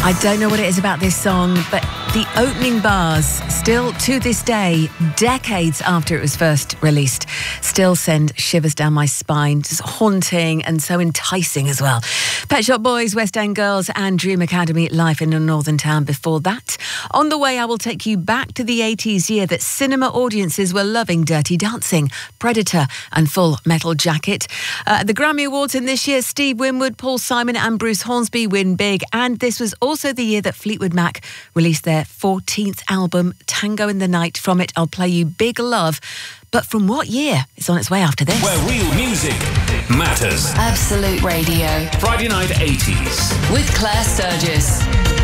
I don't know what it is about this song, but the opening bars, still to this day, decades after it was first released, still send shivers down my spine. Just haunting and so enticing as well. Pet Shop Boys, West End Girls and Dream Academy, Life in a Northern Town before that. On the way, I will take you back to the 80s, year that cinema audiences were loving Dirty Dancing, Predator and Full Metal Jacket. The Grammy Awards in this year, Steve Winwood, Paul Simon and Bruce Hornsby win big. And this was also the year that Fleetwood Mac released their 14th album, Tango in the Night. From it, I'll play you Big Love. But from what year? It's on its way after this. Where real music matters. Absolute Radio. Friday Night 80s. With Claire Sturgis.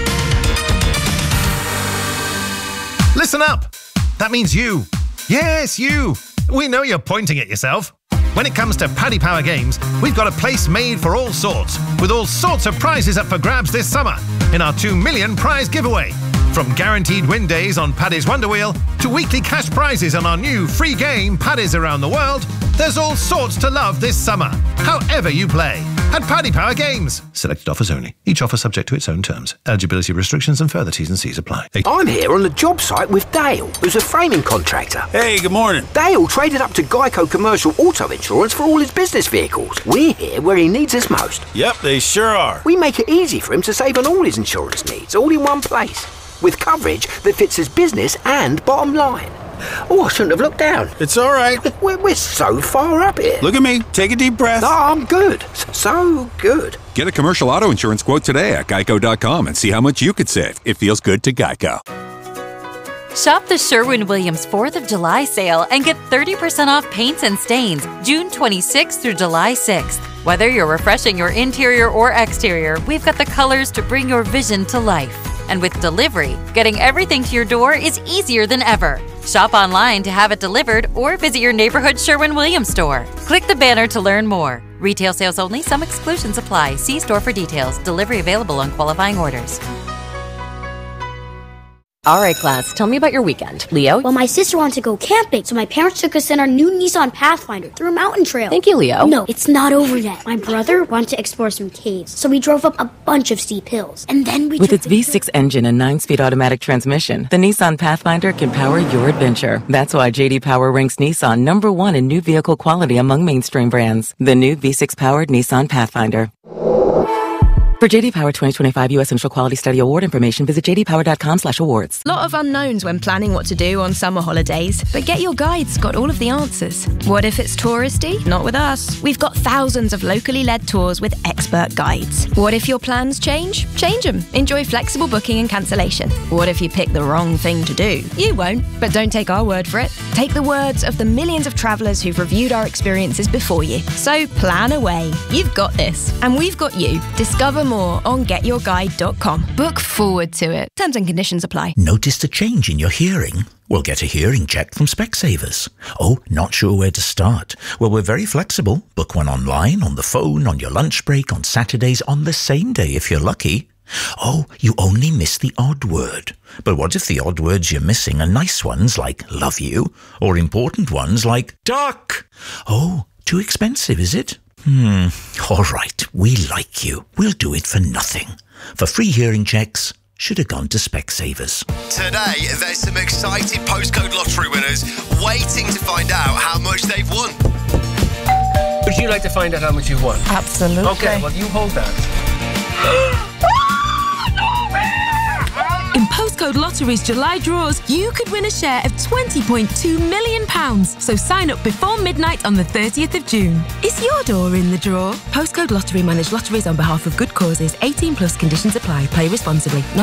Listen up. That means you. Yes, you. We know you're pointing at yourself. When it comes to Paddy Power Games, we've got a place made for all sorts, with all sorts of prizes up for grabs this summer in our 2 million prize giveaway. From guaranteed win days on Paddy's Wonder Wheel to weekly cash prizes on our new free game, Paddy's Around the World, there's all sorts to love this summer, however you play. At Paddy Power Games. Selected offers only. Each offer subject to its own terms. Eligibility restrictions and further T's and C's apply. I'm here on the job site with Dale, who's a framing contractor. Hey, good morning. Dale traded up to Geico Commercial Auto Insurance for all his business vehicles. We're here where he needs us most. Yep, they sure are. We make it easy for him to save on all his insurance needs, all in one place, with coverage that fits his business and bottom line. Oh, I shouldn't have looked down. It's all right. We're so far up here. Look at me. Take a deep breath. No, I'm good. So good. Get a commercial auto insurance quote today at geico.com and see how much you could save. It feels good to Geico. Shop the Sherwin-Williams 4th of July sale and get 30% off paints and stains June 26th through July 6th. Whether you're refreshing your interior or exterior, we've got the colors to bring your vision to life. And with delivery, getting everything to your door is easier than ever. Shop online to have it delivered or visit your neighborhood Sherwin-Williams store. Click the banner to learn more. Retail sales only. Some exclusions apply. See store for details. Delivery available on qualifying orders. All right, class, tell me about your weekend. Leo? Well, my sister wanted to go camping, so my parents took us in our new Nissan Pathfinder through a mountain trail. Thank you, Leo. No, it's not over yet. My brother wanted to explore some caves, so we drove up a bunch of steep hills. And then we With its V6 engine and 9-speed automatic transmission, the Nissan Pathfinder can power your adventure. That's why J.D. Power ranks Nissan #1 in new vehicle quality among mainstream brands. The new V6-powered Nissan Pathfinder. For J.D. Power 2025 U.S. Initial Quality Study Award information, visit jdpower.com/awards. Lot of unknowns when planning what to do on summer holidays, but Get Your Guide's got all of the answers. What if it's touristy? Not with us. We've got thousands of locally led tours with expert guides. What if your plans change? Change them. Enjoy flexible booking and cancellation. What if you pick the wrong thing to do? You won't, but don't take our word for it. Take the words of the millions of travellers who've reviewed our experiences before you. So plan away. You've got this, and we've got you. Discover more on getyourguide.com. Book forward to it. Terms and conditions apply. Noticed a change in your hearing? Well, get a hearing check from Specsavers. Oh, not sure where to start? Well, we're very flexible. Book one online, on the phone, on your lunch break, on Saturdays, on the same day if you're lucky. Oh, you only miss the odd word. But what if the odd words you're missing are nice ones like love you, or important ones like duck? Oh, too expensive, is it? All right, we like you. We'll do it for nothing. For free hearing checks, should have gone to Specsavers. Today, there's some exciting postcode lottery winners waiting to find out how much they've won. Would you like to find out how much you've won? Absolutely. Okay, well, you hold that. In Postcode Lottery's July draws, you could win a share of £20.2 million. So sign up before midnight on the 30th of June. Is your door in the draw? Postcode Lottery manage lotteries on behalf of good causes. 18 plus conditions apply. Play responsibly.